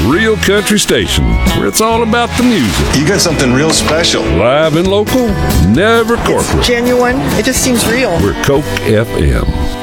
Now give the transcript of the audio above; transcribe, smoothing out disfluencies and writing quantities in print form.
real country station where it's all about the music. You got something real special. Live and local, never corporate. It's genuine. It just seems real. We're Coke FM.